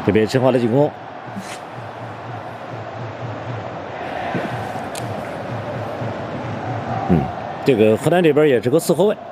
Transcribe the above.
这边申花的进攻。这个河南这边也是个4后卫。